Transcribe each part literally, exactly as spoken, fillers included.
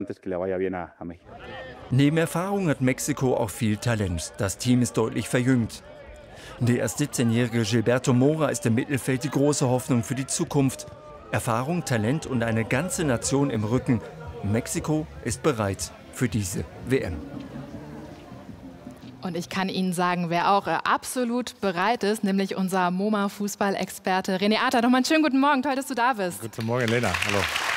Neben Erfahrung hat Mexiko auch viel Talent. Das Team ist deutlich verjüngt. Der erst siebzehnjährige Gilberto Mora ist im Mittelfeld die große Hoffnung für die Zukunft. Erfahrung, Talent und eine ganze Nation im Rücken. Mexiko ist bereit für diese W M. Und ich kann Ihnen sagen, wer auch absolut bereit ist, nämlich unser MoMA-Fußballexperte René Adler. Nochmal einen schönen guten Morgen, toll, dass du da bist. Guten Morgen, Lena. Hallo.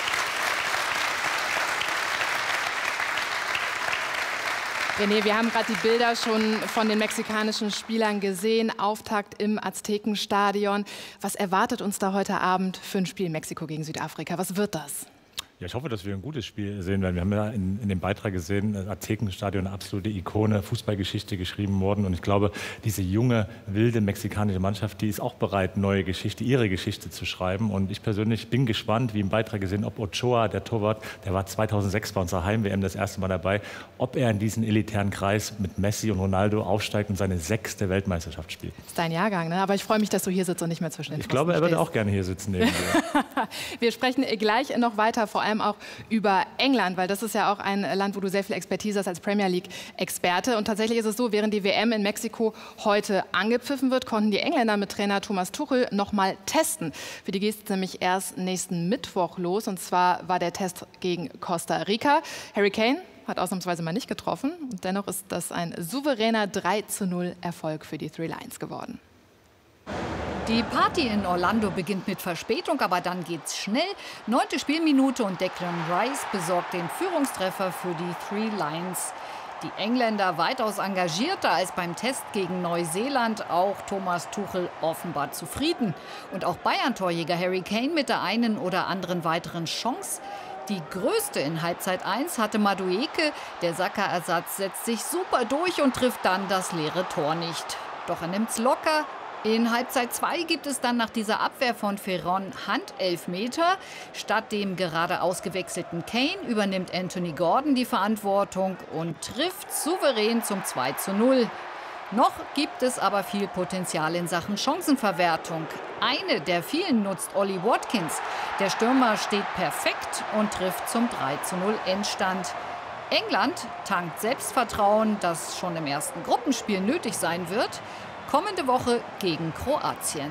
René, wir haben gerade die Bilder schon von den mexikanischen Spielern gesehen. Auftakt im Aztekenstadion. Was erwartet uns da heute Abend für ein Spiel Mexiko gegen Südafrika? Was wird das? Ja, ich hoffe, dass wir ein gutes Spiel sehen werden. Wir haben ja in, in dem Beitrag gesehen, das Aztekenstadion, eine absolute Ikone, Fußballgeschichte geschrieben worden. Und ich glaube, diese junge, wilde mexikanische Mannschaft, die ist auch bereit, neue Geschichte, ihre Geschichte zu schreiben. Und ich persönlich bin gespannt, wie im Beitrag gesehen, ob Ochoa, der Torwart, der war zweitausendsechs bei unserer Heim-W M das erste Mal dabei, ob er in diesen elitären Kreis mit Messi und Ronaldo aufsteigt und seine sechste Weltmeisterschaft spielt. Das ist dein Jahrgang, ne? Aber ich freue mich, dass du hier sitzt und nicht mehr zwischen den Ich glaube, er würde auch gerne hier sitzen neben dir. Wir sprechen gleich noch weiter, vor allem auch über England, weil das ist ja auch ein Land, wo du sehr viel Expertise hast als Premier League-Experte. Und tatsächlich ist es so, während die W M in Mexiko heute angepfiffen wird, konnten die Engländer mit Trainer Thomas Tuchel noch mal testen. Für die geht es nämlich erst nächsten Mittwoch los. Und zwar war der Test gegen Costa Rica. Harry Kane hat ausnahmsweise mal nicht getroffen. Und dennoch ist das ein souveräner drei zu null Erfolg für die Three Lions geworden. Die Party in Orlando beginnt mit Verspätung, aber dann geht's schnell. Neunte Spielminute und Declan Rice besorgt den Führungstreffer für die Three Lions. Die Engländer weitaus engagierter als beim Test gegen Neuseeland. Auch Thomas Tuchel offenbar zufrieden. Und auch Bayern-Torjäger Harry Kane mit der einen oder anderen weiteren Chance. Die größte in Halbzeit eins hatte Madueke. Der Saka-Ersatz setzt sich super durch und trifft dann das leere Tor nicht. Doch er nimmt's locker. In Halbzeit zwei gibt es dann nach dieser Abwehr von Ferron Handelfmeter. Statt dem gerade ausgewechselten Kane übernimmt Anthony Gordon die Verantwortung und trifft souverän zum zwei zu null. Noch gibt es aber viel Potenzial in Sachen Chancenverwertung. Eine der vielen nutzt Ollie Watkins. Der Stürmer steht perfekt und trifft zum drei zu null Endstand. England tankt Selbstvertrauen, das schon im ersten Gruppenspiel nötig sein wird. Kommende Woche gegen Kroatien.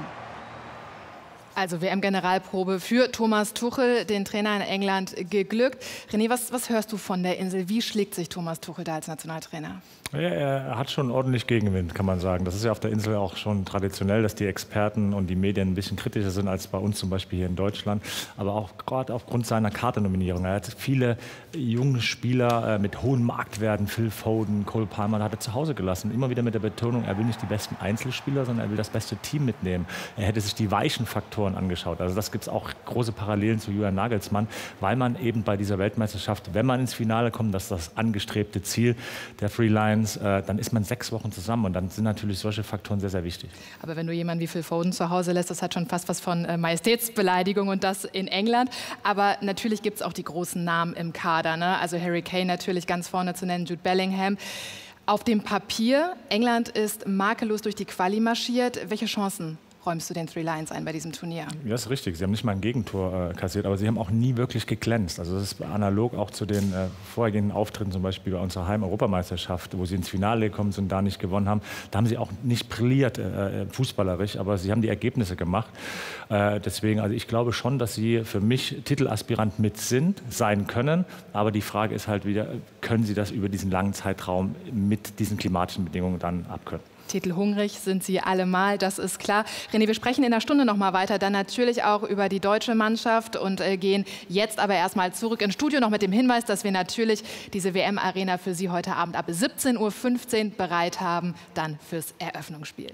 Also W M-Generalprobe für Thomas Tuchel, den Trainer in England, geglückt. René, was, was hörst du von der Insel? Wie schlägt sich Thomas Tuchel da als Nationaltrainer? Ja, er hat schon ordentlich Gegenwind, kann man sagen. Das ist ja auf der Insel auch schon traditionell, dass die Experten und die Medien ein bisschen kritischer sind als bei uns zum Beispiel hier in Deutschland. Aber auch gerade aufgrund seiner Kadernominierung. Er hat viele junge Spieler mit hohen Marktwerten, Phil Foden, Cole Palmer, hat er zu Hause gelassen. Immer wieder mit der Betonung, er will nicht die besten Einzelspieler, sondern er will das beste Team mitnehmen. Er hätte sich die weichen Faktoren angeschaut. Also das gibt es auch große Parallelen zu Julian Nagelsmann, weil man eben bei dieser Weltmeisterschaft, wenn man ins Finale kommt, das ist das angestrebte Ziel der Three Lions, dann ist man sechs Wochen zusammen und dann sind natürlich solche Faktoren sehr, sehr wichtig. Aber wenn du jemanden wie Phil Foden zu Hause lässt, das hat schon fast was von Majestätsbeleidigung und das in England. Aber natürlich gibt es auch die großen Namen im Kader, ne? Also Harry Kane natürlich ganz vorne zu nennen, Jude Bellingham. Auf dem Papier, England ist makellos durch die Quali marschiert. Welche Chancen räumst du den Three Lions ein bei diesem Turnier? Ja, das ist richtig. Sie haben nicht mal ein Gegentor äh, kassiert, aber sie haben auch nie wirklich geglänzt. Also das ist analog auch zu den äh, vorhergehenden Auftritten, zum Beispiel bei unserer Heim-Europameisterschaft, wo sie ins Finale gekommen sind und da nicht gewonnen haben. Da haben sie auch nicht brilliert äh, fußballerisch, aber sie haben die Ergebnisse gemacht. Äh, deswegen, also ich glaube schon, dass sie für mich Titelaspirant mit sind, sein können. Aber die Frage ist halt wieder, können sie das über diesen langen Zeitraum mit diesen klimatischen Bedingungen dann abkönnen? Titelhungrig sind sie allemal, das ist klar. René, wir sprechen in einer Stunde noch mal weiter, dann natürlich auch über die deutsche Mannschaft und äh, gehen jetzt aber erstmal zurück ins Studio, noch mit dem Hinweis, dass wir natürlich diese W M-Arena für Sie heute Abend ab siebzehn Uhr fünfzehn bereit haben, dann fürs Eröffnungsspiel.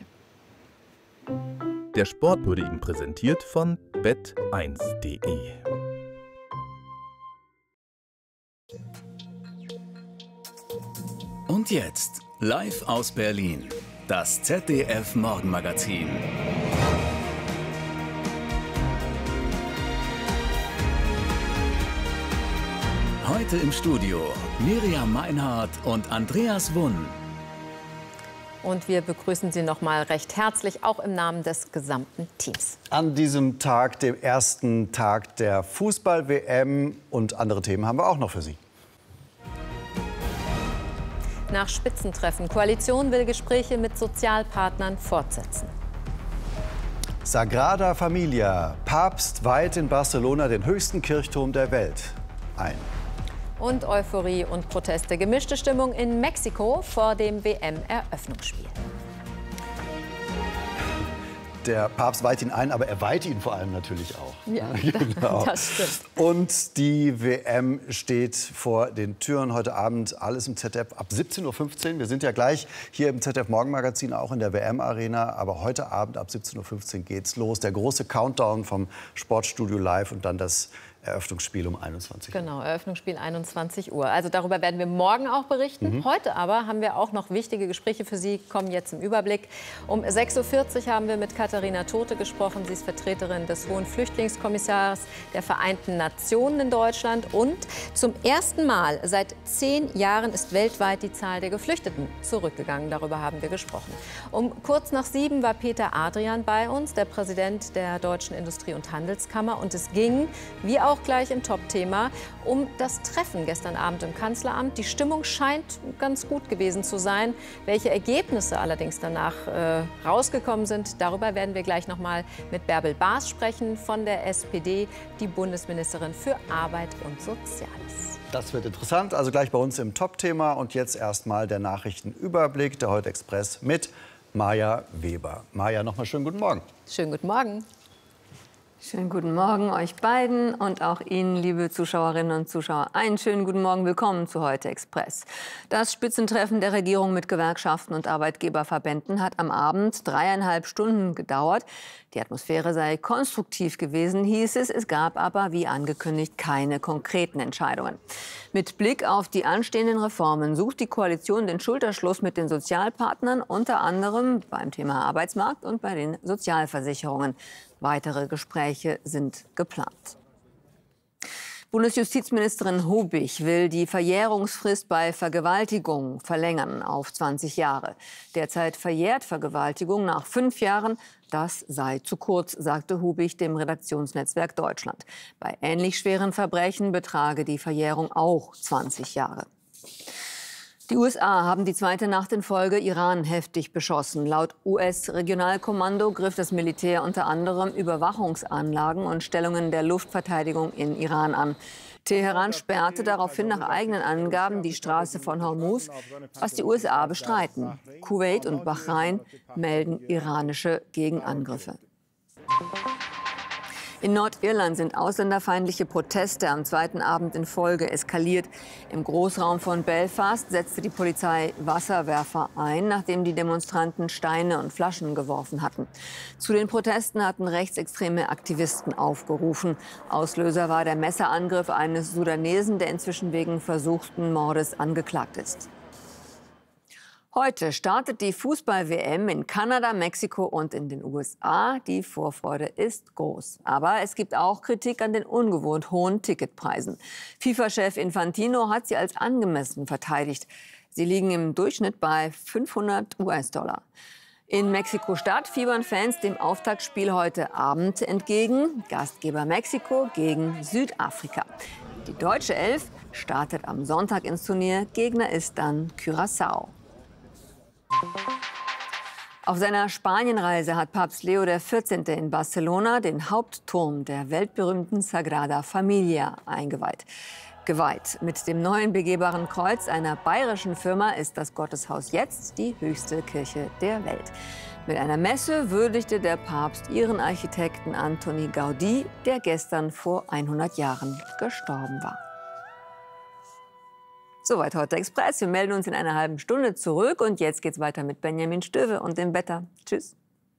Der Sport wurde Ihnen präsentiert von bet eins punkt de. Und jetzt, live aus Berlin, das Z D F-Morgenmagazin. Heute im Studio Miriam Meinhardt und Andreas Wunn. Und wir begrüßen Sie noch mal recht herzlich, auch im Namen des gesamten Teams. An diesem Tag, dem ersten Tag der Fußball-W M und andere Themen haben wir auch noch für Sie. nach Spitzentreffen. Koalition will Gespräche mit Sozialpartnern fortsetzen. Sagrada Familia. Papst weiht in Barcelona den höchsten Kirchturm der Welt ein. Und Euphorie und Proteste. Gemischte Stimmung in Mexiko vor dem W M-Eröffnungsspiel. Der Papst weiht ihn ein, aber er weiht ihn vor allem natürlich auch. Ja, genau. Das stimmt. Und die W M steht vor den Türen heute Abend. Alles im Z D F ab siebzehn Uhr fünfzehn. Wir sind ja gleich hier im Z D F Morgenmagazin, auch in der W M-Arena. Aber heute Abend ab siebzehn Uhr fünfzehn geht's los. Der große Countdown vom Sportstudio Live und dann das Eröffnungsspiel um einundzwanzig Uhr. Genau, Eröffnungsspiel einundzwanzig Uhr. Also darüber werden wir morgen auch berichten. Mhm. Heute aber haben wir auch noch wichtige Gespräche für Sie, kommen jetzt im Überblick. Um sechs Uhr vierzig haben wir mit Katharina Tothe gesprochen. Sie ist Vertreterin des Hohen Flüchtlingskommissars der Vereinten Nationen in Deutschland. Und zum ersten Mal seit zehn Jahren ist weltweit die Zahl der Geflüchteten zurückgegangen. Darüber haben wir gesprochen. Um kurz nach sieben war Peter Adrian bei uns, der Präsident der Deutschen Industrie- und Handelskammer. Und es ging, wie auch Auch gleich im Top-Thema, um das Treffen gestern Abend im Kanzleramt. Die Stimmung scheint ganz gut gewesen zu sein. Welche Ergebnisse allerdings danach äh, rausgekommen sind, darüber werden wir gleich noch mal mit Bärbel Baas sprechen von der S P D, die Bundesministerin für Arbeit und Soziales. Das wird interessant, also gleich bei uns im Top-Thema. Und jetzt erstmal der Nachrichtenüberblick der Heute Express mit Maja Weber. Maja, noch mal schönen guten Morgen. Schönen guten Morgen. Schönen guten Morgen euch beiden und auch Ihnen, liebe Zuschauerinnen und Zuschauer. Einen schönen guten Morgen, willkommen zu Heute Express. Das Spitzentreffen der Regierung mit Gewerkschaften und Arbeitgeberverbänden hat am Abend dreieinhalb Stunden gedauert. Die Atmosphäre sei konstruktiv gewesen, hieß es. Es gab aber, wie angekündigt, keine konkreten Entscheidungen. Mit Blick auf die anstehenden Reformen sucht die Koalition den Schulterschluss mit den Sozialpartnern, unter anderem beim Thema Arbeitsmarkt und bei den Sozialversicherungen. Weitere Gespräche sind geplant. Bundesjustizministerin Hubig will die Verjährungsfrist bei Vergewaltigung verlängern auf zwanzig Jahre. Derzeit verjährt Vergewaltigung nach fünf Jahren. Das sei zu kurz, sagte Hubig dem Redaktionsnetzwerk Deutschland. Bei ähnlich schweren Verbrechen betrage die Verjährung auch zwanzig Jahre. Die U S A haben die zweite Nacht in Folge Iran heftig beschossen. Laut U S-Regionalkommando griff das Militär unter anderem Überwachungsanlagen und Stellungen der Luftverteidigung in Iran an. Teheran sperrte daraufhin nach eigenen Angaben die Straße von Hormuz, was die U S A bestreiten. Kuwait und Bahrain melden iranische Gegenangriffe. In Nordirland sind ausländerfeindliche Proteste am zweiten Abend in Folge eskaliert. Im Großraum von Belfast setzte die Polizei Wasserwerfer ein, nachdem die Demonstranten Steine und Flaschen geworfen hatten. Zu den Protesten hatten rechtsextreme Aktivisten aufgerufen. Auslöser war der Messerangriff eines Sudanesen, der inzwischen wegen versuchten Mordes angeklagt ist. Heute startet die Fußball-W M in Kanada, Mexiko und in den U S A. Die Vorfreude ist groß. Aber es gibt auch Kritik an den ungewohnt hohen Ticketpreisen. FIFA-Chef Infantino hat sie als angemessen verteidigt. Sie liegen im Durchschnitt bei fünfhundert US-Dollar. In Mexiko-Stadt fiebern Fans dem Auftaktspiel heute Abend entgegen. Gastgeber Mexiko gegen Südafrika. Die deutsche Elf startet am Sonntag ins Turnier. Gegner ist dann Curaçao. Auf seiner Spanienreise hat Papst Leo der vierzehnte in Barcelona den Hauptturm der weltberühmten Sagrada Familia eingeweiht. Geweiht. Mit dem neuen begehbaren Kreuz einer bayerischen Firma ist das Gotteshaus jetzt die höchste Kirche der Welt. Mit einer Messe würdigte der Papst ihren Architekten Antoni Gaudí, der gestern vor hundert Jahren gestorben war. Soweit Heute Express. Wir melden uns in einer halben Stunde zurück. Und jetzt geht's weiter mit Benjamin Stöwe und dem Wetter. Tschüss.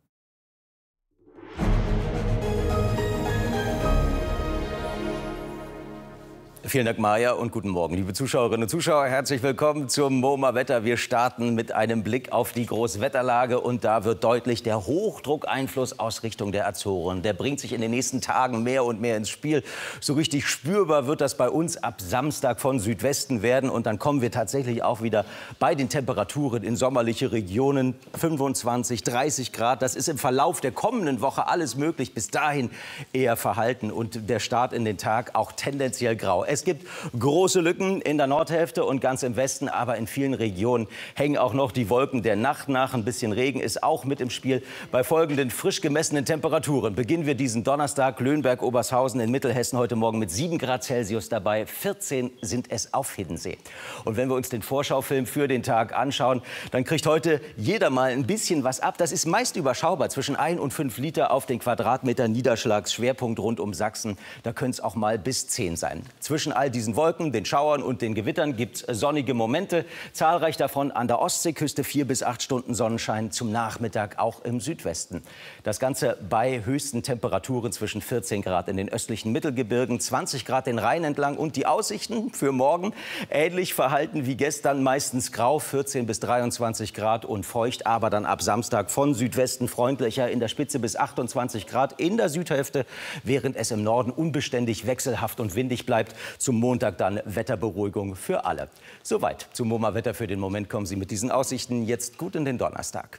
Vielen Dank, Maja, und guten Morgen, liebe Zuschauerinnen und Zuschauer. Herzlich willkommen zum MoMA Wetter. Wir starten mit einem Blick auf die Großwetterlage. Und da wird deutlich der Hochdruckeinfluss aus Richtung der Azoren. Der bringt sich in den nächsten Tagen mehr und mehr ins Spiel. So richtig spürbar wird das bei uns ab Samstag von Südwesten werden. Und dann kommen wir tatsächlich auch wieder bei den Temperaturen in sommerliche Regionen. fünfundzwanzig, dreißig Grad. Das ist im Verlauf der kommenden Woche alles möglich. Bis dahin eher verhalten. Und der Start in den Tag auch tendenziell grau. Es Es gibt große Lücken in der Nordhälfte und ganz im Westen, aber in vielen Regionen hängen auch noch die Wolken der Nacht nach. Ein bisschen Regen ist auch mit im Spiel. Bei folgenden frisch gemessenen Temperaturen beginnen wir diesen Donnerstag. Löhnberg-Obershausen in Mittelhessen heute Morgen mit sieben Grad Celsius dabei. vierzehn sind es auf Hiddensee. Und wenn wir uns den Vorschaufilm für den Tag anschauen, dann kriegt heute jeder mal ein bisschen was ab. Das ist meist überschaubar, zwischen ein und fünf Liter auf den Quadratmeter Niederschlagsschwerpunkt rund um Sachsen. Da können es auch mal bis zehn sein. Zwischen all diesen Wolken, den Schauern und den Gewittern gibt es sonnige Momente. Zahlreich davon an der Ostseeküste, vier bis acht Stunden Sonnenschein, zum Nachmittag auch im Südwesten. Das Ganze bei höchsten Temperaturen zwischen vierzehn Grad in den östlichen Mittelgebirgen, zwanzig Grad den Rhein entlang. Und die Aussichten für morgen ähnlich verhalten wie gestern, meistens grau, vierzehn bis dreiundzwanzig Grad und feucht, aber dann ab Samstag von Südwesten freundlicher, in der Spitze bis achtundzwanzig Grad in der Südhälfte, während es im Norden unbeständig, wechselhaft und windig bleibt. Zum Montag dann Wetterberuhigung für alle. Soweit zum MoMA-Wetter für den Moment. Kommen Sie mit diesen Aussichten jetzt gut in den Donnerstag.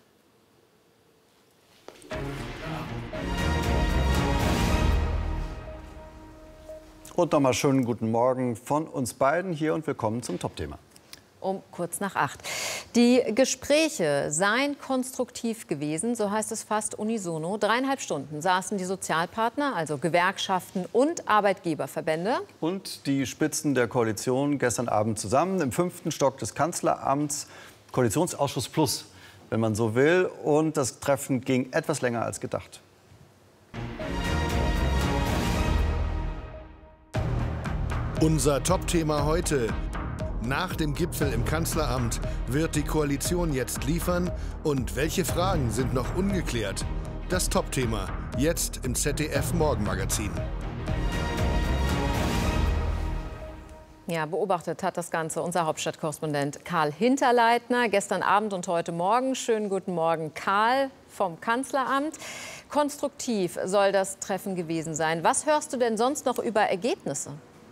Und nochmal schönen guten Morgen von uns beiden hier und willkommen zum Top-Thema. Um kurz nach acht. Die Gespräche seien konstruktiv gewesen, so heißt es fast unisono. Dreieinhalb Stunden saßen die Sozialpartner, also Gewerkschaften und Arbeitgeberverbände. Und die Spitzen der Koalition gestern Abend zusammen im fünften Stock des Kanzleramts. Koalitionsausschuss Plus, wenn man so will. Und das Treffen ging etwas länger als gedacht. Unser Top-Thema heute. Nach dem Gipfel im Kanzleramt wird die Koalition jetzt liefern und welche Fragen sind noch ungeklärt? Das Top-Thema jetzt im Z D F-Morgenmagazin. Ja, beobachtet hat das Ganze unser Hauptstadtkorrespondent Karl Hinterleitner gestern Abend und heute Morgen. Schönen guten Morgen, Karl vom Kanzleramt. Konstruktiv soll das Treffen gewesen sein. Was hörst du denn sonst noch über Ergebnisse?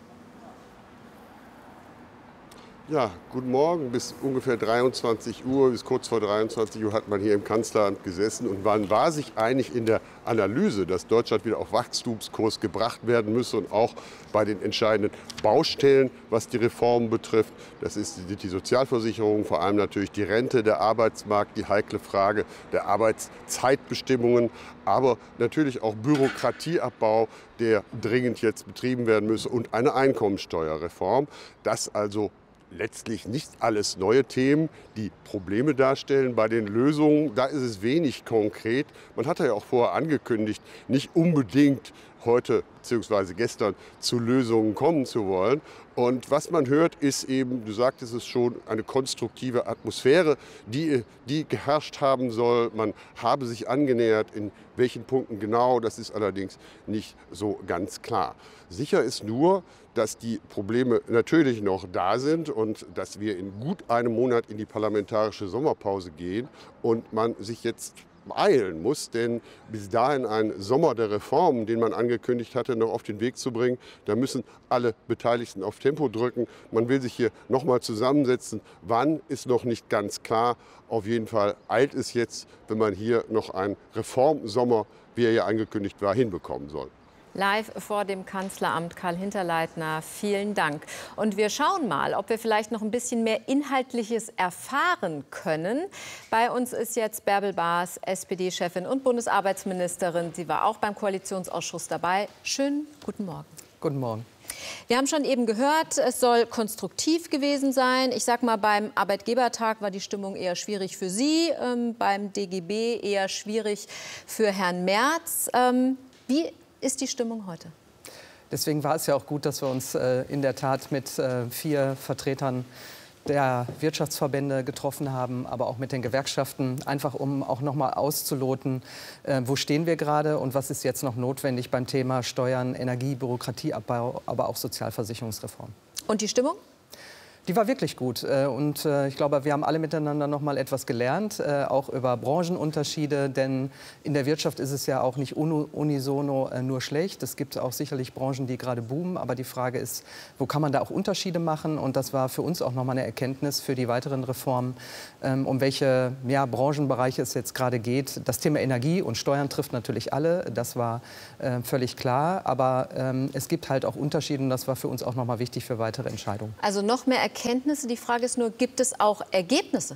Ja, guten Morgen. Bis ungefähr dreiundzwanzig Uhr, bis kurz vor dreiundzwanzig Uhr hat man hier im Kanzleramt gesessen und man war sich einig in der Analyse, dass Deutschland wieder auf Wachstumskurs gebracht werden müsse und auch bei den entscheidenden Baustellen, was die Reformen betrifft. Das ist die, die Sozialversicherung, vor allem natürlich die Rente, der Arbeitsmarkt, die heikle Frage der Arbeitszeitbestimmungen, aber natürlich auch Bürokratieabbau, der dringend jetzt betrieben werden müsse, und eine Einkommensteuerreform. Das also letztlich nicht alles neue Themen, die Probleme darstellen. Bei den Lösungen, da ist es wenig konkret. Man hatte ja auch vorher angekündigt, nicht unbedingt heute bzw. gestern zu Lösungen kommen zu wollen. Und was man hört, ist eben, du sagtest es schon, eine konstruktive Atmosphäre, die, die geherrscht haben soll. Man habe sich angenähert, in welchen Punkten genau, das ist allerdings nicht so ganz klar. Sicher ist nur, dass die Probleme natürlich noch da sind und dass wir in gut einem Monat in die parlamentarische Sommerpause gehen und man sich jetzt beeilen muss, denn bis dahin einen Sommer der Reformen, den man angekündigt hatte, noch auf den Weg zu bringen, da müssen alle Beteiligten auf Tempo drücken. Man will sich hier noch mal zusammensetzen. Wann, ist noch nicht ganz klar. Auf jeden Fall eilt es jetzt, wenn man hier noch einen Reformsommer, wie er ja angekündigt war, hinbekommen soll. Live vor dem Kanzleramt, Karl Hinterleitner, vielen Dank. Und wir schauen mal, ob wir vielleicht noch ein bisschen mehr Inhaltliches erfahren können. Bei uns ist jetzt Bärbel Baas, S P D-Chefin und Bundesarbeitsministerin. Sie war auch beim Koalitionsausschuss dabei. Schönen guten Morgen. Guten Morgen. Wir haben schon eben gehört, es soll konstruktiv gewesen sein. Ich sag mal, beim Arbeitgebertag war die Stimmung eher schwierig für Sie, ähm, beim D G B eher schwierig für Herrn Merz. Ähm, wie ist die Stimmung heute? Deswegen war es ja auch gut, dass wir uns äh, in der Tat mit äh, vier Vertretern der Wirtschaftsverbände getroffen haben, aber auch mit den Gewerkschaften, einfach um auch noch mal auszuloten, äh, wo stehen wir gerade und was ist jetzt noch notwendig beim Thema Steuern, Energie, Bürokratieabbau, aber auch Sozialversicherungsreform. Und die Stimmung? Die war wirklich gut. Und ich glaube, wir haben alle miteinander noch mal etwas gelernt, auch über Branchenunterschiede. Denn in der Wirtschaft ist es ja auch nicht unisono nur schlecht. Es gibt auch sicherlich Branchen, die gerade boomen. Aber die Frage ist, wo kann man da auch Unterschiede machen? Und das war für uns auch noch mal eine Erkenntnis für die weiteren Reformen, um welche ja, Branchenbereiche es jetzt gerade geht. Das Thema Energie und Steuern trifft natürlich alle. Das war äh, völlig klar. Aber ähm, es gibt halt auch Unterschiede. Und das war für uns auch noch mal wichtig für weitere Entscheidungen. Also noch mehr Erkenntnisse. Die Frage ist nur, gibt es auch Ergebnisse?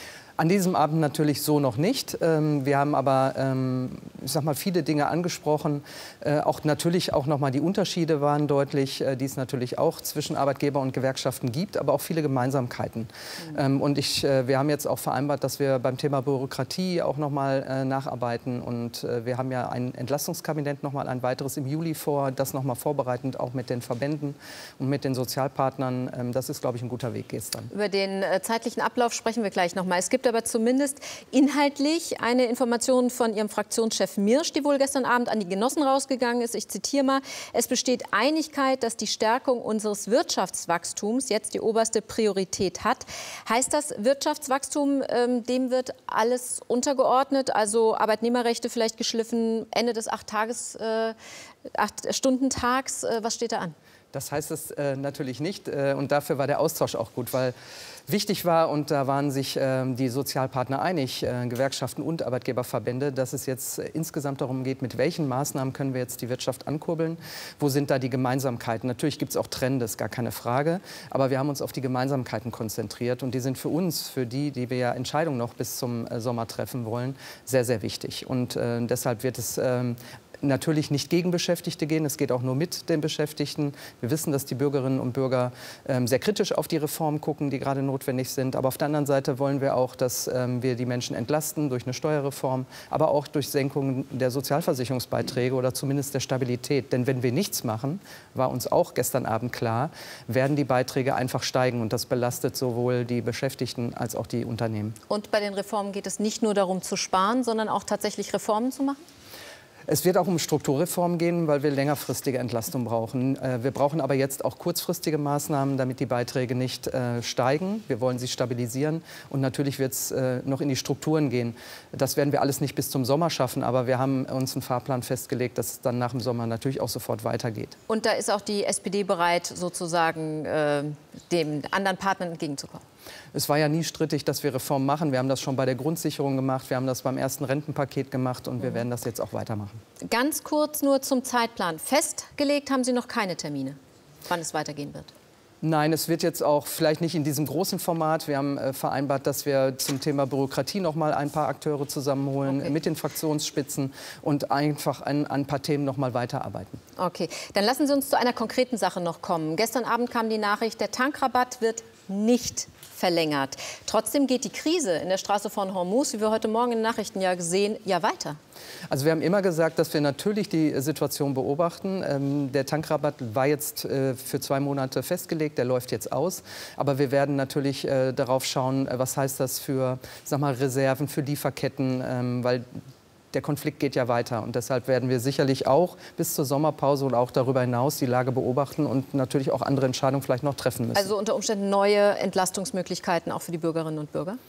An diesem Abend natürlich so noch nicht. Wir haben aber, ich sag mal, viele Dinge angesprochen. Auch natürlich auch noch mal die Unterschiede waren deutlich, die es natürlich auch zwischen Arbeitgeber und Gewerkschaften gibt, aber auch viele Gemeinsamkeiten. Mhm. Und ich, wir haben jetzt auch vereinbart, dass wir beim Thema Bürokratie auch noch mal nacharbeiten. Und wir haben ja ein Entlastungskabinett noch mal ein weiteres im Juli vor, das noch mal vorbereitend auch mit den Verbänden und mit den Sozialpartnern. Das ist, glaube ich, ein guter Weg gestern. Über den zeitlichen Ablauf sprechen wir gleich noch mal. Es gibt aber zumindest inhaltlich eine Information von Ihrem Fraktionschef Mirsch, die wohl gestern Abend an die Genossen rausgegangen ist. Ich zitiere mal: Es besteht Einigkeit, dass die Stärkung unseres Wirtschaftswachstums jetzt die oberste Priorität hat. Heißt das, Wirtschaftswachstum, ähm, dem wird alles untergeordnet? Also Arbeitnehmerrechte vielleicht geschliffen, Ende des Acht-Tages, äh, Acht-Stunden-Tags. Äh, was steht da an? Das heißt es äh, natürlich nicht. Äh, und dafür war der Austausch auch gut, weil wichtig war, und da waren sich äh, die Sozialpartner einig, äh, Gewerkschaften und Arbeitgeberverbände, dass es jetzt äh, insgesamt darum geht, mit welchen Maßnahmen können wir jetzt die Wirtschaft ankurbeln. Wo sind da die Gemeinsamkeiten? Natürlich gibt es auch Trends, gar keine Frage. Aber wir haben uns auf die Gemeinsamkeiten konzentriert. Und die sind für uns, für die, die wir ja Entscheidungen noch bis zum äh, Sommer treffen wollen, sehr, sehr wichtig. Und äh, deshalb wird es äh, natürlich nicht gegen Beschäftigte gehen, es geht auch nur mit den Beschäftigten. Wir wissen, dass die Bürgerinnen und Bürger ähm, sehr kritisch auf die Reformen gucken, die gerade notwendig sind. Aber auf der anderen Seite wollen wir auch, dass ähm, wir die Menschen entlasten durch eine Steuerreform, aber auch durch Senkung der Sozialversicherungsbeiträge oder zumindest der Stabilität. Denn wenn wir nichts machen, war uns auch gestern Abend klar, werden die Beiträge einfach steigen. Und das belastet sowohl die Beschäftigten als auch die Unternehmen. Und bei den Reformen geht es nicht nur darum zu sparen, sondern auch tatsächlich Reformen zu machen? Es wird auch um Strukturreformen gehen, weil wir längerfristige Entlastung brauchen. Wir brauchen aber jetzt auch kurzfristige Maßnahmen, damit die Beiträge nicht äh, steigen. Wir wollen sie stabilisieren. Und natürlich wird es äh, noch in die Strukturen gehen. Das werden wir alles nicht bis zum Sommer schaffen. Aber wir haben uns einen Fahrplan festgelegt, dass es dann nach dem Sommer natürlich auch sofort weitergeht. Und da ist auch die S P D bereit, sozusagen äh, den anderen Partnern entgegenzukommen? Es war ja nie strittig, dass wir Reformen machen. Wir haben das schon bei der Grundsicherung gemacht, wir haben das beim ersten Rentenpaket gemacht und wir werden das jetzt auch weitermachen. Ganz kurz nur zum Zeitplan. Festgelegt haben Sie noch keine Termine, wann es weitergehen wird? Nein, es wird jetzt auch vielleicht nicht in diesem großen Format. Wir haben äh, vereinbart, dass wir zum Thema Bürokratie noch mal ein paar Akteure zusammenholen, okay, mit den Fraktionsspitzen und einfach an, an ein paar Themen noch mal weiterarbeiten. Okay, dann lassen Sie uns zu einer konkreten Sache noch kommen. Gestern Abend kam die Nachricht, der Tankrabatt wird nicht verlängert. Trotzdem geht die Krise in der Straße von Hormuz, wie wir heute Morgen in den Nachrichten ja gesehen, ja weiter. Also wir haben immer gesagt, dass wir natürlich die Situation beobachten. Ähm, der Tankrabatt war jetzt äh, für zwei Monate festgelegt, der läuft jetzt aus. Aber wir werden natürlich äh, darauf schauen, was heißt das für, sag mal, Reserven, für Lieferketten, ähm, weil der Konflikt geht ja weiter. Und deshalb werden wir sicherlich auch bis zur Sommerpause und auch darüber hinaus die Lage beobachten und natürlich auch andere Entscheidungen vielleicht noch treffen müssen. Also unter Umständen neue Entlastungsmöglichkeiten auch für die Bürgerinnen und Bürger?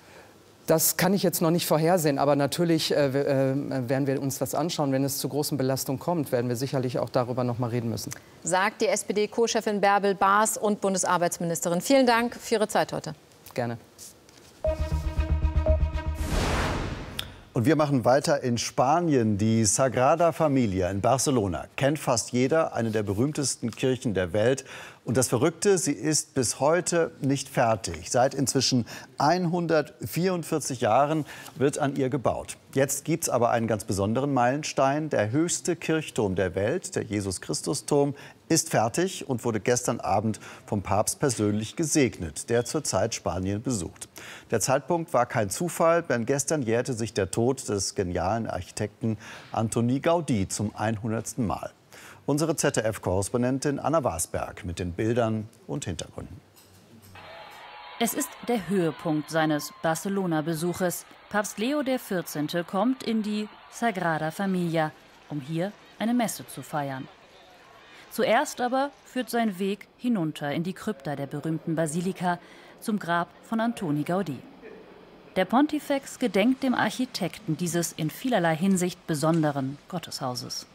Das kann ich jetzt noch nicht vorhersehen, aber natürlich äh, äh, werden wir uns das anschauen. Wenn es zu großen Belastungen kommt, werden wir sicherlich auch darüber noch mal reden müssen. Sagt die S P D-Co-Chefin Bärbel Baas und Bundesarbeitsministerin. Vielen Dank für Ihre Zeit heute. Gerne. Und wir machen weiter in Spanien. Die Sagrada Familia in Barcelona kennt fast jeder, eine der berühmtesten Kirchen der Welt. Und das Verrückte, sie ist bis heute nicht fertig. Seit inzwischen hundertvierundvierzig Jahren wird an ihr gebaut. Jetzt gibt es aber einen ganz besonderen Meilenstein. Der höchste Kirchturm der Welt, der Jesus-Christus-Turm, ist fertig und wurde gestern Abend vom Papst persönlich gesegnet, der zurzeit Spanien besucht. Der Zeitpunkt war kein Zufall, denn gestern jährte sich der Tod des genialen Architekten Antoni Gaudí zum hundertsten Mal. Unsere Z D F-Korrespondentin Anna Wasberg mit den Bildern und Hintergründen. Es ist der Höhepunkt seines Barcelona-Besuches. Papst Leo der vierzehnte kommt in die Sagrada Familia, um hier eine Messe zu feiern. Zuerst aber führt sein Weg hinunter in die Krypta der berühmten Basilika zum Grab von Antoni Gaudí. Der Pontifex gedenkt dem Architekten dieses in vielerlei Hinsicht besonderen Gotteshauses.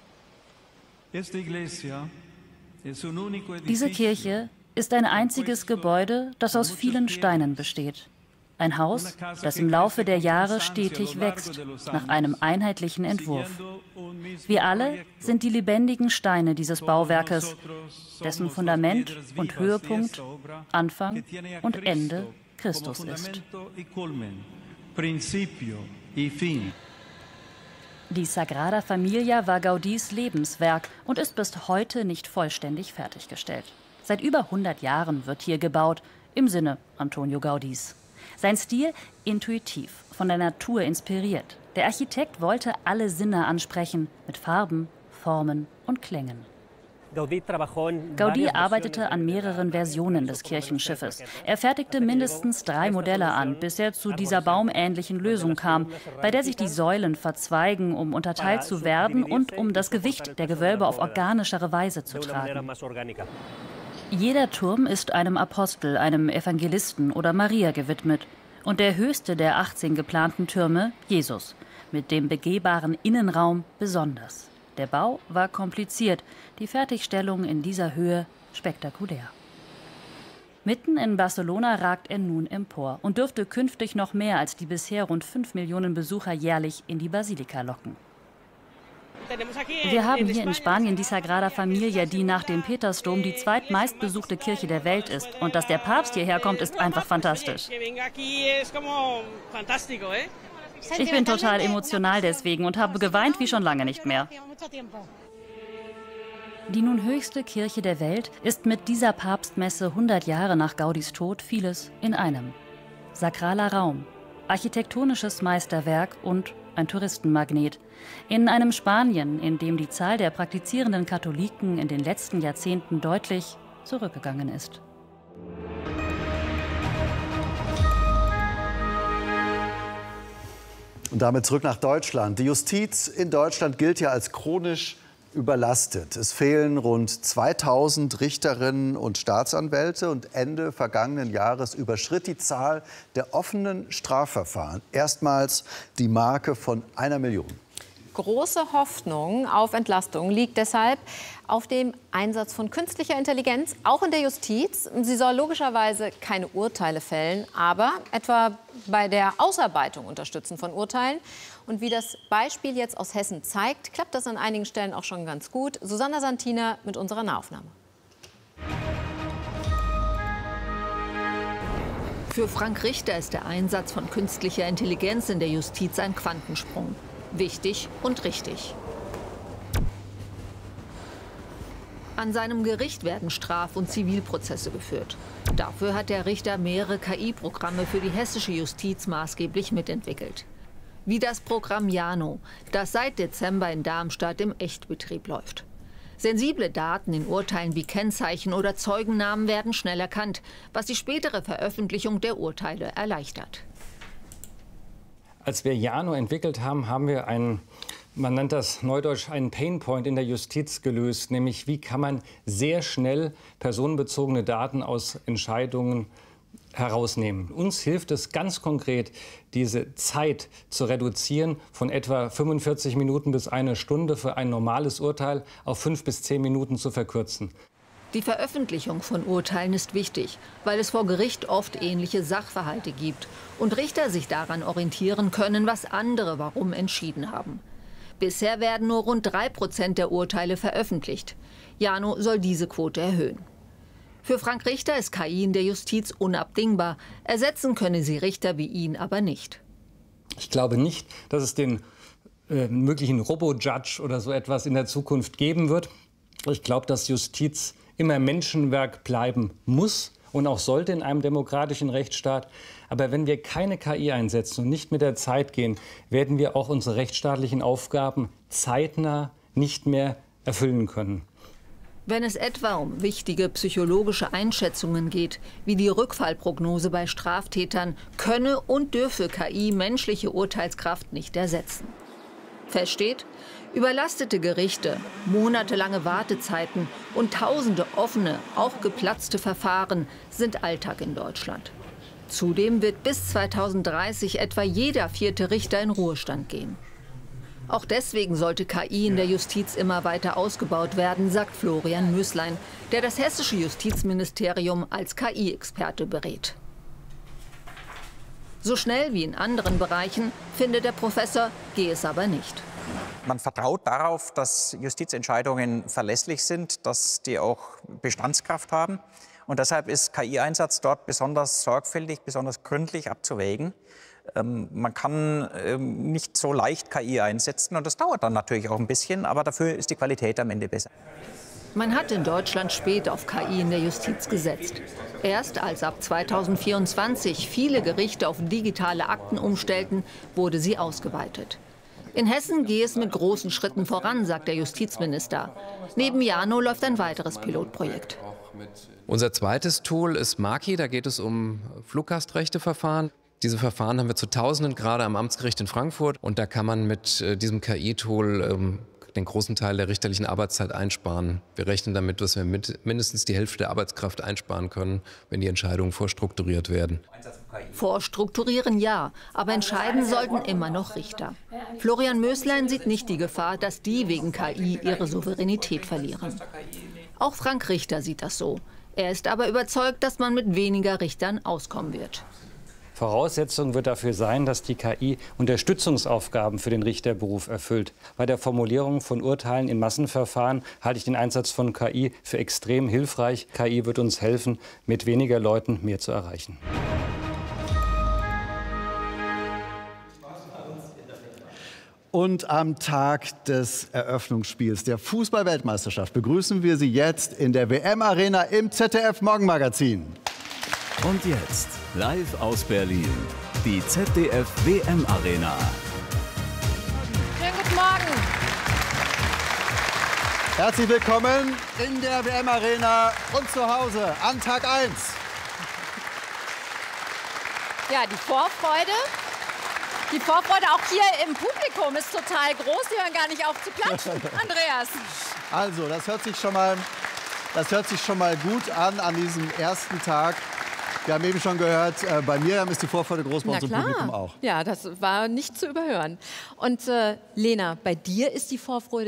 Diese Kirche ist ein einziges Gebäude, das aus vielen Steinen besteht. Ein Haus, das im Laufe der Jahre stetig wächst, nach einem einheitlichen Entwurf. Wir alle sind die lebendigen Steine dieses Bauwerkes, dessen Fundament und Höhepunkt, Anfang und Ende Christus ist. Die Sagrada Familia war Gaudís Lebenswerk und ist bis heute nicht vollständig fertiggestellt. Seit über hundert Jahren wird hier gebaut, im Sinne Antonio Gaudís. Sein Stil intuitiv, von der Natur inspiriert. Der Architekt wollte alle Sinne ansprechen, mit Farben, Formen und Klängen. Gaudí arbeitete an mehreren Versionen des Kirchenschiffes. Er fertigte mindestens drei Modelle an, bis er zu dieser baumähnlichen Lösung kam, bei der sich die Säulen verzweigen, um unterteilt zu werden und um das Gewicht der Gewölbe auf organischere Weise zu tragen. Jeder Turm ist einem Apostel, einem Evangelisten oder Maria gewidmet. Und der höchste der achtzehn geplanten Türme, Jesus, mit dem begehbaren Innenraum besonders. Der Bau war kompliziert, die Fertigstellung in dieser Höhe spektakulär. Mitten in Barcelona ragt er nun empor und dürfte künftig noch mehr als die bisher rund fünf Millionen Besucher jährlich in die Basilika locken. Wir haben hier in Spanien die Sagrada Familia, die nach dem Petersdom die zweitmeistbesuchte Kirche der Welt ist. Und dass der Papst hierher kommt, ist einfach fantastisch. Ich bin total emotional deswegen und habe geweint wie schon lange nicht mehr. Die nun höchste Kirche der Welt ist mit dieser Papstmesse hundert Jahre nach Gaudís Tod vieles in einem. Sakraler Raum, architektonisches Meisterwerk und ein Touristenmagnet. In einem Spanien, in dem die Zahl der praktizierenden Katholiken in den letzten Jahrzehnten deutlich zurückgegangen ist. Und damit zurück nach Deutschland. Die Justiz in Deutschland gilt ja als chronisch überlastet. Es fehlen rund zweitausend Richterinnen und Staatsanwälte und Ende vergangenen Jahres überschritt die Zahl der offenen Strafverfahren erstmals die Marke von einer Million. Große Hoffnung auf Entlastung liegt deshalb auf dem Einsatz von künstlicher Intelligenz, auch in der Justiz. Sie soll logischerweise keine Urteile fällen, aber etwa bei der Ausarbeitung unterstützen von Urteilen. Und wie das Beispiel jetzt aus Hessen zeigt, klappt das an einigen Stellen auch schon ganz gut. Susanna Santina mit unserer Nahaufnahme. Für Frank Richter ist der Einsatz von künstlicher Intelligenz in der Justiz ein Quantensprung. Wichtig und richtig. An seinem Gericht werden Straf- und Zivilprozesse geführt. Dafür hat der Richter mehrere K I-Programme für die hessische Justiz maßgeblich mitentwickelt. Wie das Programm Jano, das seit Dezember in Darmstadt im Echtbetrieb läuft. Sensible Daten in Urteilen wie Kennzeichen oder Zeugennamen werden schnell erkannt, was die spätere Veröffentlichung der Urteile erleichtert. Als wir Jano entwickelt haben, haben wir einen, man nennt das neudeutsch, einen Painpoint in der Justiz gelöst. Nämlich, wie kann man sehr schnell personenbezogene Daten aus Entscheidungen herausnehmen. Uns hilft es ganz konkret, diese Zeit zu reduzieren von etwa fünfundvierzig Minuten bis eine Stunde für ein normales Urteil auf fünf bis zehn Minuten zu verkürzen. Die Veröffentlichung von Urteilen ist wichtig, weil es vor Gericht oft ähnliche Sachverhalte gibt und Richter sich daran orientieren können, was andere warum entschieden haben. Bisher werden nur rund drei Prozent der Urteile veröffentlicht. Jano soll diese Quote erhöhen. Für Frank Richter ist K I in der Justiz unabdingbar. Ersetzen könne sie Richter wie ihn aber nicht. Ich glaube nicht, dass es den äh, möglichen Robo-Judge oder so etwas in der Zukunft geben wird. Ich glaube, dass Justiz immer Menschenwerk bleiben muss und auch sollte in einem demokratischen Rechtsstaat. Aber wenn wir keine K I einsetzen und nicht mit der Zeit gehen, werden wir auch unsere rechtsstaatlichen Aufgaben zeitnah nicht mehr erfüllen können. Wenn es etwa um wichtige psychologische Einschätzungen geht, wie die Rückfallprognose bei Straftätern, könne und dürfe K I menschliche Urteilskraft nicht ersetzen. Fest steht: Überlastete Gerichte, monatelange Wartezeiten und tausende offene, auch geplatzte Verfahren sind Alltag in Deutschland. Zudem wird bis zweitausenddreißig etwa jeder vierte Richter in Ruhestand gehen. Auch deswegen sollte K I in der Justiz immer weiter ausgebaut werden, sagt Florian Möslein, der das hessische Justizministerium als K I-Experte berät. So schnell wie in anderen Bereichen, findet der Professor, gehe es aber nicht. Man vertraut darauf, dass Justizentscheidungen verlässlich sind, dass die auch Bestandskraft haben. Und deshalb ist K I-Einsatz dort besonders sorgfältig, besonders gründlich abzuwägen. Ähm, man kann ähm, nicht so leicht K I einsetzen und das dauert dann natürlich auch ein bisschen, aber dafür ist die Qualität am Ende besser. Man hat in Deutschland spät auf K I in der Justiz gesetzt. Erst als ab zweitausendvierundzwanzig viele Gerichte auf digitale Akten umstellten, wurde sie ausgeweitet. In Hessen gehe es mit großen Schritten voran, sagt der Justizminister. Neben Jano läuft ein weiteres Pilotprojekt. Unser zweites Tool ist Maki, da geht es um Fluggastrechteverfahren. Diese Verfahren haben wir zu Tausenden, gerade am Amtsgericht in Frankfurt. Und da kann man mit äh, diesem K I-Tool ähm, den großen Teil der richterlichen Arbeitszeit einsparen. Wir rechnen damit, dass wir mit mindestens die Hälfte der Arbeitskraft einsparen können, wenn die Entscheidungen vorstrukturiert werden. Vorstrukturieren ja, aber entscheiden sollten immer noch Richter. Florian Möslein sieht nicht die Gefahr, dass die wegen K I ihre Souveränität verlieren. Auch Frank Richter sieht das so. Er ist aber überzeugt, dass man mit weniger Richtern auskommen wird. Voraussetzung wird dafür sein, dass die K I Unterstützungsaufgaben für den Richterberuf erfüllt. Bei der Formulierung von Urteilen in Massenverfahren halte ich den Einsatz von K I für extrem hilfreich. K I wird uns helfen, mit weniger Leuten mehr zu erreichen. Und am Tag des Eröffnungsspiels der Fußball-Weltmeisterschaft begrüßen wir Sie jetzt in der W M-Arena im Z D F-Morgenmagazin. Und jetzt, live aus Berlin, die Z D F W M-Arena. Schönen guten Morgen. Herzlich willkommen in der W M-Arena und zu Hause an Tag eins. Ja, die Vorfreude. Die Vorfreude auch hier im Publikum ist total groß. Die hören gar nicht auf zu klatschen. Andreas. Also, das hört sich schon mal, das hört sich schon mal gut an an diesem ersten Tag. Wir haben eben schon gehört, äh, bei Miriam ist die Vorfreude groß, bei uns im Publikum auch. Ja, das war nicht zu überhören. Und äh, Lena, bei dir ist die Vorfreude